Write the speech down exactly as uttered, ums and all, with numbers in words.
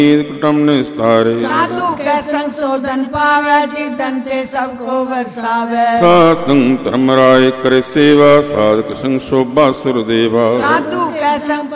कुटुम निस्तारे साधु के संशोधन पावे जिस दंते सबको वरसावे साध संग धर्मराय करे सेवा साधक संग शोभा सुरदेवा साधु के संग